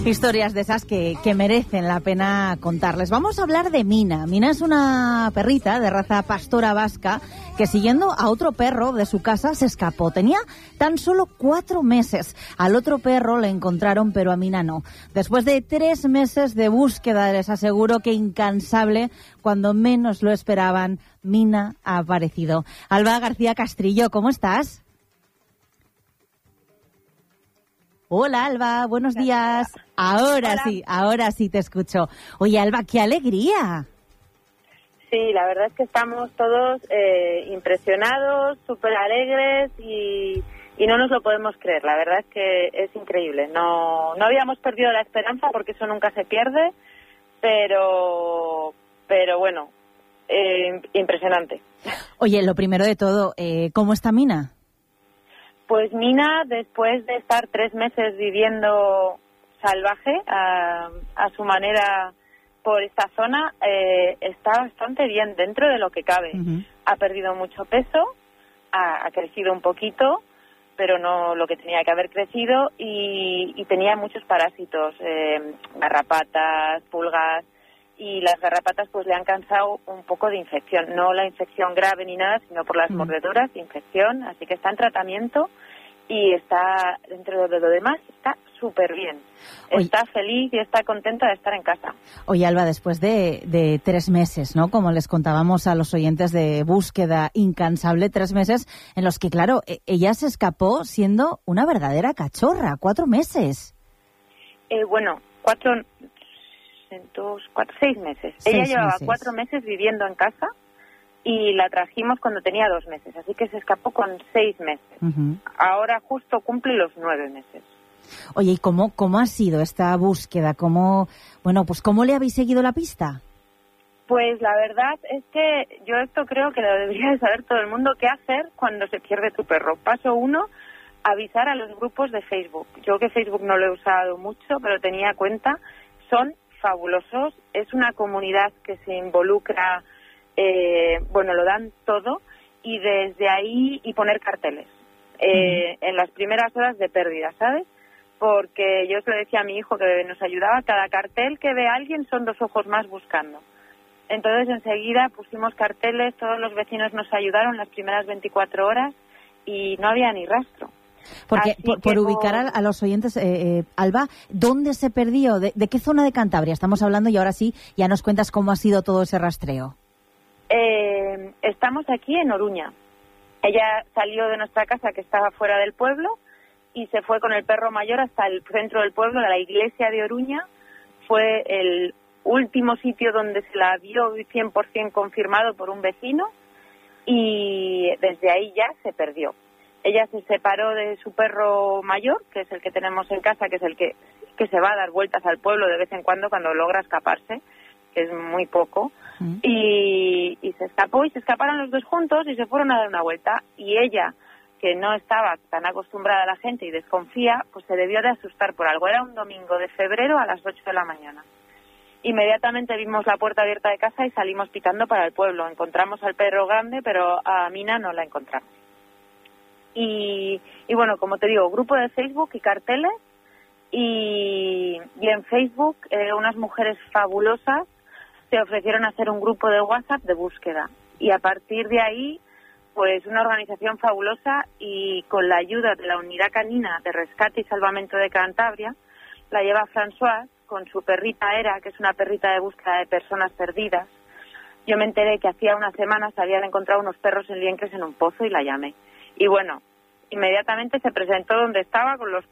Historias de esas que merecen la pena contarles. Vamos a hablar de Mina. Mina es una perrita de raza pastora vasca que, siguiendo a otro perro de su casa, se escapó. Tenía tan solo 4 meses. Al otro perro le encontraron, pero a Mina no. Después de 3 meses de búsqueda, les aseguro que incansable, cuando menos lo esperaban, Mina ha aparecido. Alba García Castrillo, ¿cómo estás? Hola, Alba, buenos días. Ahora sí te escucho. Oye, Alba, ¡qué alegría! Sí, la verdad es que estamos todos impresionados, súper alegres y no nos lo podemos creer. La verdad es que es increíble. No habíamos perdido la esperanza porque eso nunca se pierde, pero bueno, impresionante. Oye, lo primero de todo, ¿cómo está Mina? Pues Mina, después de estar 3 meses viviendo salvaje a su manera por esta zona, está bastante bien dentro de lo que cabe. Uh-huh. Ha perdido mucho peso, ha crecido un poquito, pero no lo que tenía que haber crecido, y tenía muchos parásitos, garrapatas, pulgas, y las garrapatas pues le han causado un poco de infección, no la infección grave ni nada, sino por las mordeduras de infección, así que está en tratamiento y está, dentro de lo demás, está súper bien. Está feliz y está contenta de estar en casa. Oye, Alba, después de 3 meses, ¿no? Como les contábamos a los oyentes, de búsqueda incansable, 3 meses en los que, claro, ella se escapó siendo una verdadera cachorra, 4 meses. Bueno, 6 meses. Ella llevaba 4 meses viviendo en casa y la trajimos cuando tenía 2 meses, así que se escapó con 6 meses. Uh-huh. Ahora justo cumple los 9 meses. Oye, ¿y cómo ha sido esta búsqueda? ¿Cómo le habéis seguido la pista? Pues la verdad es que yo esto creo que lo debería de saber todo el mundo, qué hacer cuando se pierde tu perro. Paso 1, avisar a los grupos de Facebook. Yo que Facebook no lo he usado mucho, pero tenía cuenta, son fabulosos, es una comunidad que se involucra, lo dan todo, y desde ahí, y poner carteles en las primeras horas de pérdida, ¿sabes? Porque yo se lo decía a mi hijo que nos ayudaba, cada cartel que ve alguien son 2 ojos más buscando. Entonces enseguida pusimos carteles, todos los vecinos nos ayudaron las primeras 24 horas y no había ni rastro. Porque por ubicar a los oyentes, Alba, ¿dónde se perdió? ¿De qué zona de Cantabria estamos hablando? Y ahora sí, ya nos cuentas cómo ha sido todo ese rastreo. Estamos aquí en Oruña. Ella salió de nuestra casa, que estaba fuera del pueblo, y se fue con el perro mayor hasta el centro del pueblo, a la iglesia de Oruña. Fue el último sitio donde se la vio 100% confirmado por un vecino, y desde ahí ya se perdió. Ella se separó de su perro mayor, que es el que tenemos en casa, que es el que se va a dar vueltas al pueblo de vez en cuando logra escaparse, que es muy poco, y se escapó, y se escaparon los 2 juntos y se fueron a dar una vuelta, y ella, que no estaba tan acostumbrada a la gente y desconfía, pues se debió de asustar por algo. Era un domingo de febrero a las 8 de la mañana. Inmediatamente vimos la puerta abierta de casa y salimos pitando para el pueblo. Encontramos al perro grande, pero a Mina no la encontramos. Y bueno, como te digo, grupo de Facebook y carteles, y en Facebook unas mujeres fabulosas se ofrecieron a hacer un grupo de WhatsApp de búsqueda, y a partir de ahí pues una organización fabulosa, y con la ayuda de la Unidad Canina de Rescate y Salvamento de Cantabria, la lleva Françoise con su perrita Era, que es una perrita de búsqueda de personas perdidas. Yo me enteré que hacía unas semanas habían encontrado unos perros en lienques en un pozo y la llamé. Y bueno, inmediatamente se presentó donde estaba con los